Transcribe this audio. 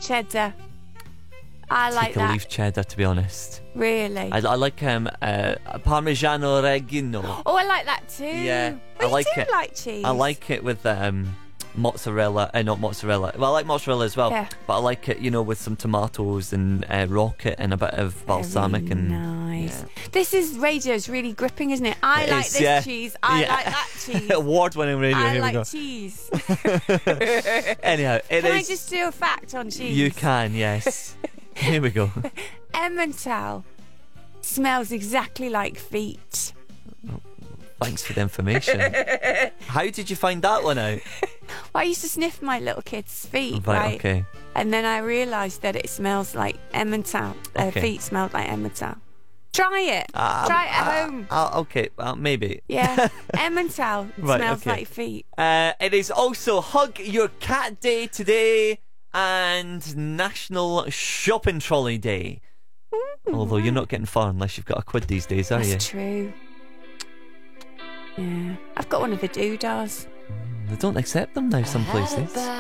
cheddar. I like Take a that. leaf cheddar, to be honest. Really? I like Parmigiano Reggiano. Oh, I like that too. Yeah, Well, I like you it. do like cheese. I like it with mozzarella. Not mozzarella. Well, I like mozzarella as well. Yeah. But I like it, with some tomatoes and rocket and a bit of balsamic. Very and nice. Yeah. This is radio's really gripping, isn't it? I It like is, this yeah. cheese. I Yeah. like that cheese. Award-winning radio. I Here we go. like cheese. Anyhow, it Can I is. just do a fact on cheese? You can, yes. Here we go. Emmental smells exactly like feet. Thanks for the information. How did you find that one out? Well, I used to sniff my little kids' feet, Right, okay. And then I realised that it smells like Emmental. Okay. Feet smelled like Emmental. Try it. Try it at home. Okay, well, maybe. Yeah, Emmental Right, smells okay. like feet. It is also Hug Your Cat Day today and National Shopping Trolley Day. Although you're not getting far unless you've got a quid these days, are you? That's true. Yeah, I've got one of the doodahs. They don't accept them now some places.